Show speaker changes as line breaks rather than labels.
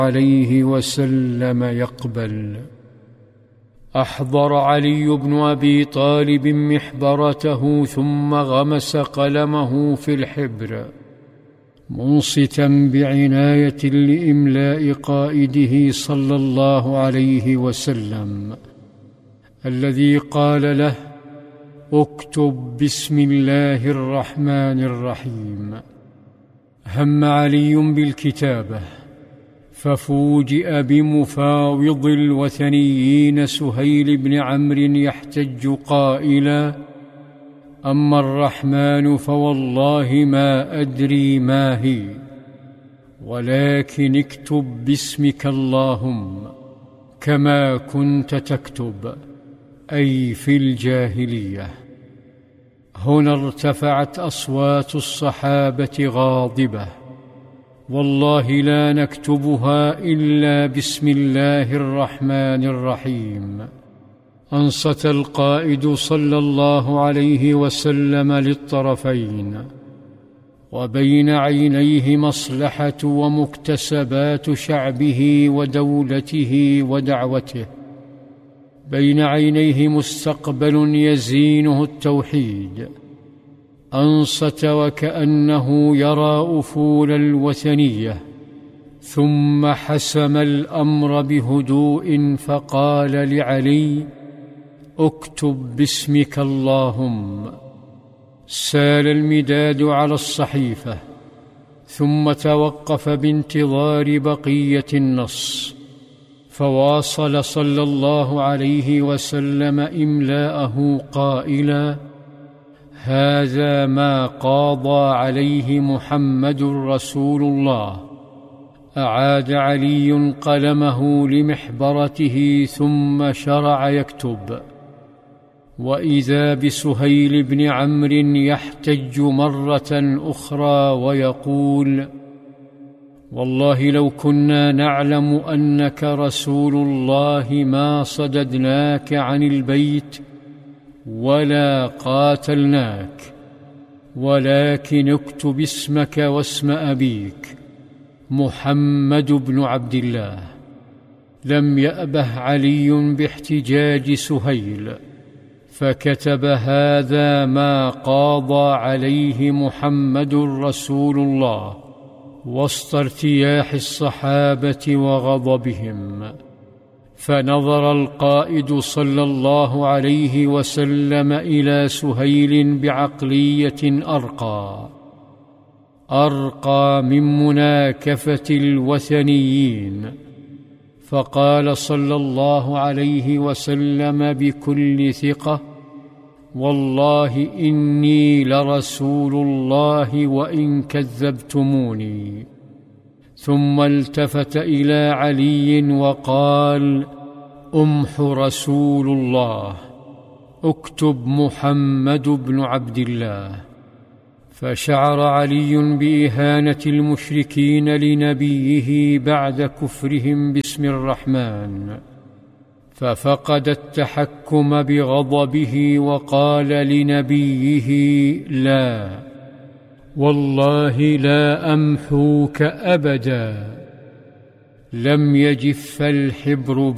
عليه وسلم يقبل. أحضر علي بن أبي طالب محبرته ثم غمس قلمه في الحبر منصتا بعناية لإملاء قائده صلى الله عليه وسلم الذي قال له: اكتب بسم الله الرحمن الرحيم. هم علي بالكتابة، ففوجئ بمفاوض الوثنيين سهيل بن عمرو يحتج قائلا: أما الرحمن فوالله ما أدري ما هي، ولكن اكتب باسمك اللهم كما كنت تكتب، أي في الجاهلية. هنا ارتفعت أصوات الصحابة غاضبة: والله لا نكتبها إلا بسم الله الرحمن الرحيم. أنصت القائد صلى الله عليه وسلم للطرفين، وبين عينيه مصلحة ومكتسبات شعبه ودولته ودعوته، بين عينيه مستقبل يزينه التوحيد. أنصت وكأنه يرى أفول الوثنية، ثم حسم الأمر بهدوء فقال لعلي: اكتب باسمك اللهم. سال المداد على الصحيفة، ثم توقف بانتظار بقية النص، فواصل صلى الله عليه وسلم إملاءه قائلا: هذا ما قاضى عليه محمد رسول الله. أعاد علي قلمه لمحبرته ثم شرع يكتب، وإذا بسهيل بن عمرو يحتج مرة أخرى ويقول: والله لو كنا نعلم أنك رسول الله ما صددناك عن البيت ولا قاتلناك، ولكن اكتب اسمك واسم أبيك محمد بن عبد الله. لم يأبه علي باحتجاج سهيل، فكتب: هذا ما قاضى عليه محمد رسول الله، وسط ارتياح الصحابة وغضبهم. فنظر القائد صلى الله عليه وسلم إلى سهيل بعقلية أرقى من مناكفة الوثنيين، فقال صلى الله عليه وسلم بكل ثقة: والله إني لرسول الله وإن كذبتموني. ثم التفت إلى علي وقال: أمح رسول الله، اكتب محمد بن عبد الله. فشعر علي بإهانة المشركين لنبيه بعد كفرهم باسم الرحمن، ففقد التحكم بغضبه وقال لنبيه: لا، والله لا أمحوك أبدا. لم يجف الحبر